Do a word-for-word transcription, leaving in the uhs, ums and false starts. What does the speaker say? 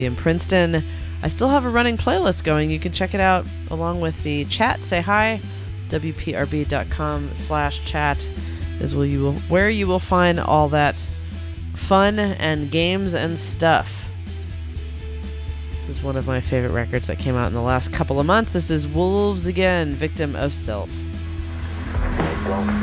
in Princeton. I still have a running playlist going. You can check it out along with the chat. Say hi. W P R B dot com slash chat is where you will, where you will find all that fun and games and stuff. This is one of my favorite records that came out in the last couple of months. This is Wolves Again, Victim of Self. Go.